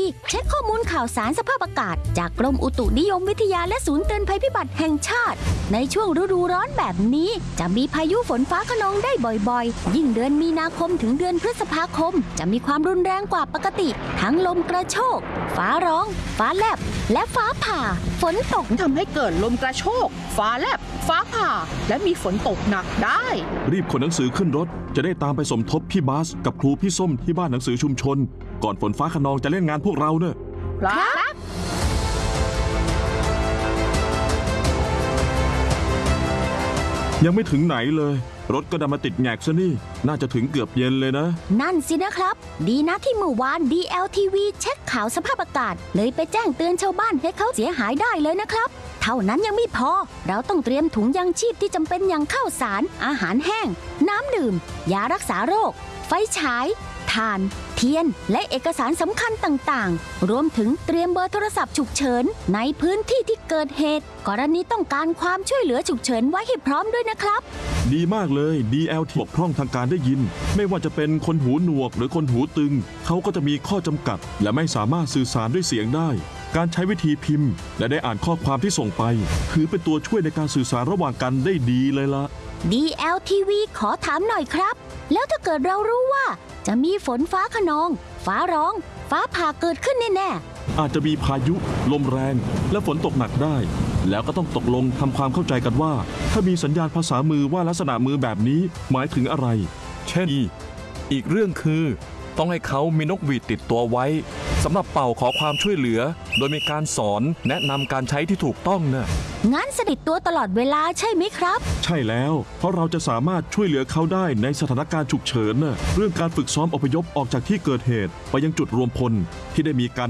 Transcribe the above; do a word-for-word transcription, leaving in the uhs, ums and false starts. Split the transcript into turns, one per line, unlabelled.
เช็คข้อมูลข่าวสารสภาพอากาศจากกรมอุตุนิยมวิทยาและศูนย์เตือนภัยพิบัติแห่งชาติในช่วงฤดูร้อนแบบนี้จะมีพายุฝนฟ้าคะนองได้บ่อยๆยิ่งเดือนมีนาคมถึงเดือนพฤษภาคมจะมีความรุนแรงกว่าปกติทั้งลมกระโชกฟ้าร้องฟ้าแลบและฟ้าผ่าฝนตก
ทำให้เกิดลมกระโชกฟ้าแลบฟ้าผ่าและมีฝนตกหนักได้
รีบขนหนังสือขึ้นรถจะได้ตามไปสมทบพี่บาสกับครูพี่ส้มที่บ้านหนังสือชุมชนก่อนฝนฟ้าคะนองจะเล่นงานพวกเราเนอะ
ครับ
ยังไม่ถึงไหนเลยรถก็ดันมาติดแงกซะนี่น่าจะถึงเกือบเย็นเลยนะ
นั่นสินะครับดีนะที่เมื่อวาน ดี แอล ที วี เช็คข่าวสภาพอากาศเลยไปแจ้งเตือนชาวบ้านให้เขาเสียหายได้เลยนะครับเท่านั้นยังไม่พอเราต้องเตรียมถุงยังชีพที่จำเป็นอย่างข้าวสารอาหารแห้งน้ำดื่มยารักษาโรคไฟฉายถ่านเทียนและเอกสารสำคัญต่างๆรวมถึงเตรียมเบอร์โทรศัพท์ฉุกเฉินในพื้นที่ที่เกิดเหตุกรณีต้องการความช่วยเหลือฉุกเฉินไว้ให้พร้อมด้วยนะครับ
ดีมากเลย ดี แอล ที บกพร่องทางการได้ยินไม่ว่าจะเป็นคนหูหนวกหรือคนหูตึงเขาก็จะมีข้อจำกัดและไม่สามารถสื่อสารด้วยเสียงได้การใช้วิธีพิมพ์และได้อ่านข้อความที่ส่งไปถือเป็นตัวช่วยในการสื่อสารระหว่างกันได้ดีเลยละ
ดี แอล ที วี ขอถามหน่อยครับแล้วถ้าเกิดเรารู้ว่าจะมีฝนฟ้าคะนองฟ้าร้องฟ้าผ่าเกิดขึ้นแน่
ๆอาจจะมีพายุลมแรงและฝนตกหนักได้แล้วก็ต้องตกลงทำความเข้าใจกันว่าถ้ามีสัญญาณภาษามือว่าลักษณะมือแบบนี้หมายถึงอะไร
เช่นอีกเรื่องคือต้องให้เขามีนกหวีดติดตัวไว้สำหรับเป่าขอความช่วยเหลือโดยมีการสอนแนะนำการใช้ที่ถูกต้องนะ
งั้นสนิทตัวตลอดเวลาใช่ไหมครับ
ใช่แล้วเพราะเราจะสามารถช่วยเหลือเขาได้ในสถานการณ์ฉุกเฉินนะเรื่องการฝึกซ้อมอพยพออกจากที่เกิดเหตุไปยังจุดรวมพลที่ได้มีการ